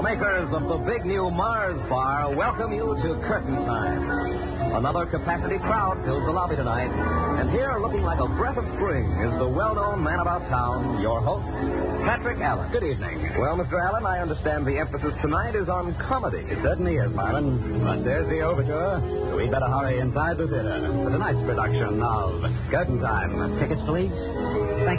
makers of the big new Mars Bar welcome you to Curtain Time. Another capacity crowd fills the lobby tonight. And here, looking like a breath of spring, is the well-known man about town, your host, Patrick Allen. Good evening. Well, Mr. Allen, I understand the emphasis tonight is on comedy. It certainly is, Marlin. But there's the overture. So we better hurry inside the theater for tonight's production of Curtain Time. Tickets, please. Thank